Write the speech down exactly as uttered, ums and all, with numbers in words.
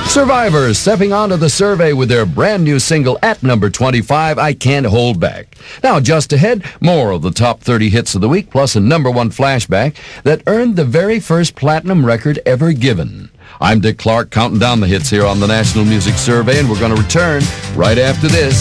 Survivor stepping onto the survey with their brand new single at number twenty-five, I Can't Hold Back. Now, just ahead, more of the top thirty hits of the week, plus a number one flashback that earned the very first platinum record ever given. I'm Dick Clark, counting down the hits here on the National Music Survey, and we're going to return right after this.